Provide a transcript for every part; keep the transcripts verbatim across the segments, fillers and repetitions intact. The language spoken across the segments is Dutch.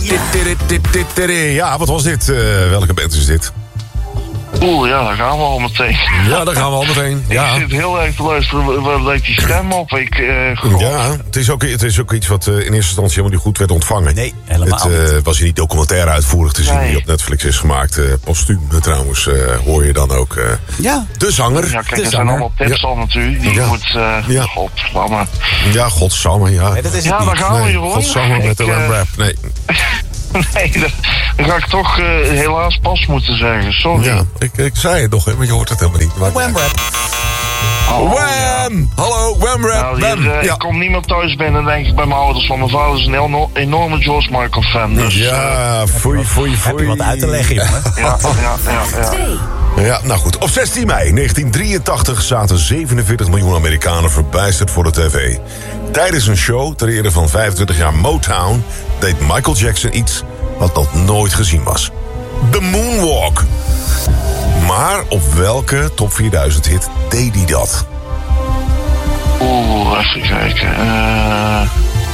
Ja, wat was dit? Uh, welke band is dit? Oeh, ja, daar gaan we al meteen. Ja, daar gaan we al meteen. Ja. Ik zit heel erg te luisteren, wat lijkt die stem op? Ik, uh, ja, het is, ook, het is ook iets wat uh, in eerste instantie helemaal niet goed werd ontvangen. Nee, helemaal het, uh, niet. was in die documentaire uitvoerig te zien nee. die op Netflix is gemaakt. Uh, postuum trouwens, uh, hoor je dan ook uh, ja. de zanger. Ja, kijk, de er zijn zanger. allemaal tips ja. al natuurlijk. Die ja. moet, uh, ja. godsamme. Ja, godsamme, ja. Nee, dat is ja, het daar niet. gaan we, nee, Jeroen. Godsamme met de uh, rap, nee. Nee, dan ga ik toch uh, helaas pas moeten zeggen. Sorry. Ja, ik, ik zei het nog, hè, maar je hoort het helemaal niet. Maar... Wham rap. Oh, Wham! Ja. Hallo, Wham rap. Nou, Wham. hier, uh, ja. Ik kom niemand thuis binnen, denk ik, bij mijn ouders. Want mijn vader is een heel enorme George Michael fan. Dus, ja, foei, foei, foei. Heb je wat uit te leggen, jongen? Ja, ja, ja, ja. Ja, nou goed. Op zestien mei negentien drieëntachtig zaten zevenenveertig miljoen Amerikanen verbijsterd voor de tv. Tijdens een show ter ere van vijfentwintig jaar Motown deed Michael Jackson iets wat nog nooit gezien was. De Moonwalk. Maar op welke top vierduizend hit deed hij dat? Oeh, even kijken. Uh,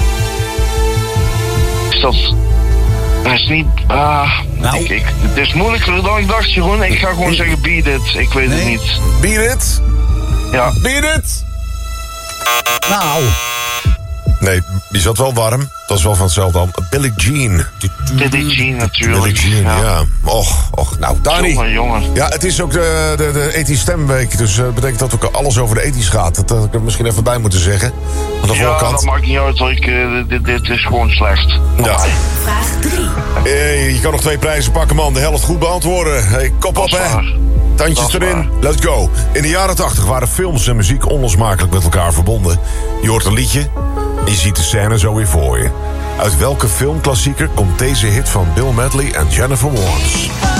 is dat... Hij is niet... Uh, nou. ik, ik, het is moeilijker dan ik dacht, Jeroen. Ik ga gewoon zeggen Beat It. Ik weet nee. het niet. Beat It? Ja. Beat It? Nou... Nee, die zat wel warm. Dat is wel van hetzelfde dan. Billie Jean. Billie Jean natuurlijk. Billie Jean, ja. ja. Och, och. Nou, Dani. Jongen, jongen. Ja, het is ook de, de, de ethisch stemweek. Dus dat uh, betekent dat ook alles over de ethisch gaat. Dat had ik er misschien even bij moeten zeggen. Aan de ja, voorkant. Dat maakt niet uit. Ik, uh, dit, dit is gewoon slecht. Ja. Vraag drie. Hey, je kan nog twee prijzen pakken, man. De helft goed beantwoorden. Hey, kop op, hè. Tandjes erin, waar. Let's go. In de jaren tachtig waren films en muziek onlosmakelijk met elkaar verbonden. Je hoort een liedje en je ziet de scène zo weer voor je. Uit welke filmklassieker komt deze hit van Bill Medley en Jennifer Warnes?